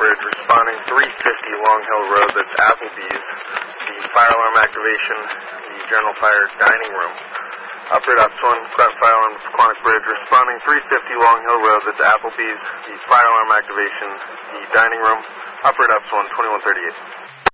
Bridge, responding 350 Long Hill Road, that's Applebee's. The fire alarm activation, the general fire dining room. Operator Ops 1, Crime Fire Alarm, Quantic Bridge, responding 350 Long Hill Road, that's Applebee's. The fire alarm activation, the dining room. Operator Ops 1, 2138.